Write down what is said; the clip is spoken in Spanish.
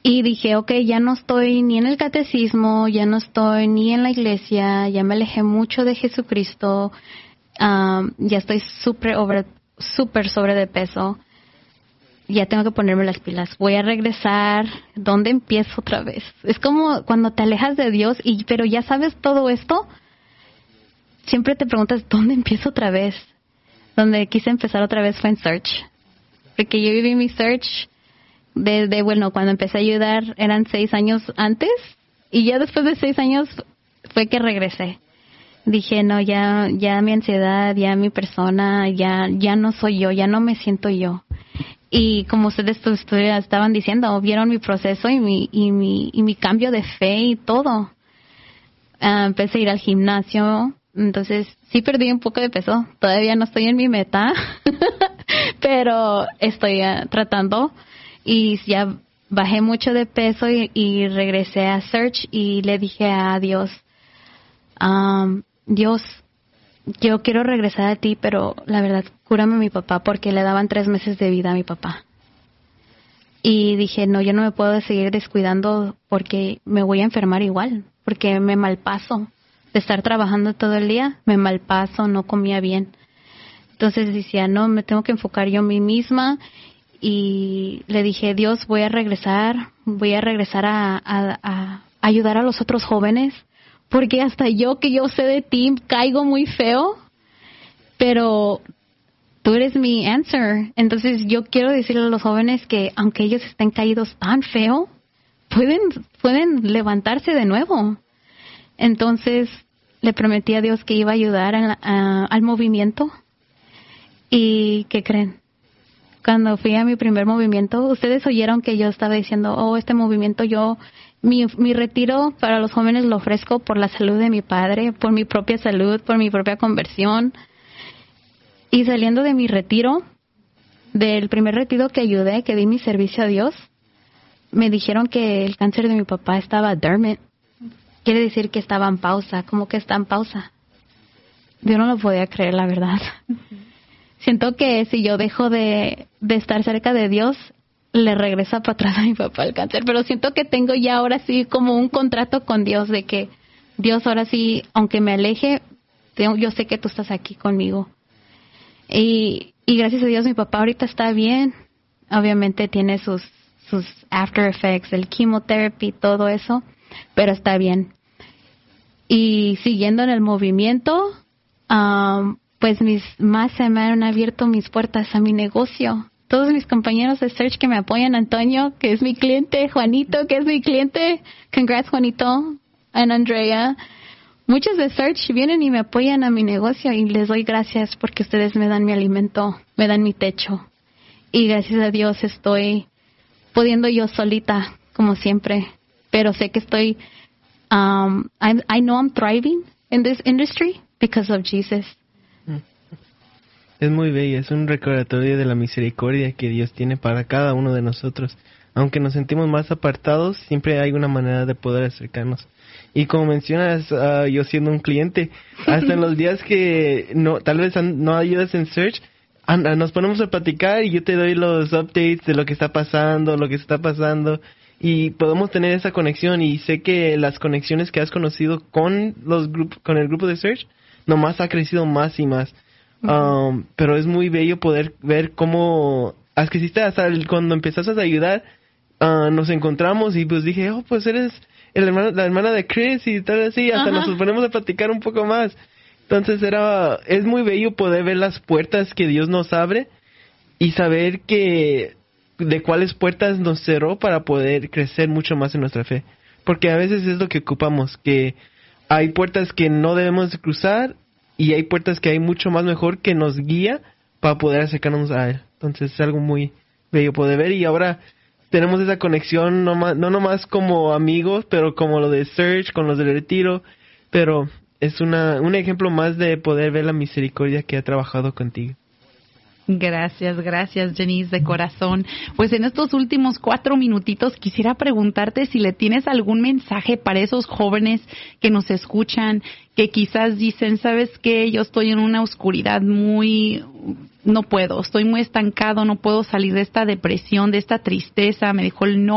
Y dije, okay, ya no estoy ni en el catecismo, ya no estoy ni en la iglesia, ya me alejé mucho de Jesucristo, ya estoy súper sobre de peso, ya tengo que ponerme las pilas, voy a regresar. ¿Dónde empiezo otra vez? Es como cuando te alejas de Dios, pero ya sabes todo esto, siempre te preguntas, ¿dónde empiezo otra vez? Donde quise empezar otra vez fue en Search, porque yo viví mi Search cuando empecé a ayudar eran 6 años antes, y ya después de 6 años fue que regresé. Dije, no, ya mi ansiedad, ya mi persona, ya no soy yo, ya no me siento yo. Y como ustedes estaban diciendo, vieron mi proceso y mi cambio de fe y todo. Empecé a ir al gimnasio, entonces sí perdí un poco de peso. Todavía no estoy en mi meta, pero estoy tratando. Y ya bajé mucho de peso y regresé a Search y le dije a Dios, Dios, yo quiero regresar a ti, pero la verdad, cúrame a mi papá, porque le daban 3 meses de vida a mi papá. Y dije, no, yo no me puedo seguir descuidando porque me voy a enfermar igual, porque me malpaso. De estar trabajando todo el día, me malpaso, no comía bien. Entonces decía, no, me tengo que enfocar yo a mí misma. Y le dije, Dios, voy a regresar a ayudar a los otros jóvenes, porque hasta yo sé de ti caigo muy feo, pero tú eres mi answer. Entonces yo quiero decirle a los jóvenes que aunque ellos estén caídos tan feo, pueden levantarse de nuevo. Entonces le prometí a Dios que iba a ayudar al movimiento. ¿Y qué creen? Cuando fui a mi primer movimiento, ustedes oyeron que yo estaba diciendo, este movimiento mi retiro para los jóvenes lo ofrezco por la salud de mi padre, por mi propia salud, por mi propia conversión. Y saliendo de mi retiro, del primer retiro que ayudé, que di mi servicio a Dios, me dijeron que el cáncer de mi papá estaba dormant. Quiere decir que estaba en pausa, como que está en pausa. Yo no lo podía creer, la verdad. Siento que si yo dejo de estar cerca de Dios, le regresa para atrás a mi papá el cáncer. Pero siento que tengo ya ahora sí como un contrato con Dios, de que Dios ahora sí, aunque me aleje, yo sé que tú estás aquí conmigo. Y gracias a Dios mi papá ahorita está bien. Obviamente tiene sus after effects, el chemotherapy, todo eso, pero está bien. Y siguiendo en el movimiento, pues más se me han abierto mis puertas a mi negocio. Todos mis compañeros de Search que me apoyan, Antonio, que es mi cliente, Juanito, que es mi cliente, congrats Juanito, and Andrea. Muchos de Search vienen y me apoyan a mi negocio y les doy gracias porque ustedes me dan mi alimento, me dan mi techo. Y gracias a Dios estoy pudiendo yo solita, como siempre. Pero sé que estoy, I know I'm thriving in this industry because of Jesus. Es muy bello, es un recordatorio de la misericordia que Dios tiene para cada uno de nosotros. Aunque nos sentimos más apartados, siempre hay una manera de poder acercarnos. Y como mencionas, yo siendo un cliente, hasta en los días que tal vez no ayudas en Search, nos ponemos a platicar y yo te doy los updates de lo que está pasando, y podemos tener esa conexión. Y sé que las conexiones que has conocido con el grupo de Search, nomás ha crecido más y más. Pero es muy bello poder ver cómo hasta cuando empezaste a ayudar, nos encontramos y pues dije, pues eres la hermana de Chris y tal así, hasta nos ponemos a platicar un poco más. Entonces es muy bello poder ver las puertas que Dios nos abre y saber de cuáles puertas nos cerró para poder crecer mucho más en nuestra fe, porque a veces es lo que ocupamos, que hay puertas que no debemos de cruzar y hay puertas que hay mucho más mejor que nos guía para poder acercarnos a Él. Entonces es algo muy bello poder ver, y ahora tenemos esa conexión no nomás como amigos, pero como lo de Search, con los del retiro, pero es un ejemplo más de poder ver la misericordia que ha trabajado contigo. Gracias, Janice, de corazón. Pues en estos últimos 4 minutitos quisiera preguntarte si le tienes algún mensaje para esos jóvenes que nos escuchan, que quizás dicen, ¿sabes qué? Yo estoy en una oscuridad no puedo, estoy muy estancado, no puedo salir de esta depresión, de esta tristeza, me dejó el no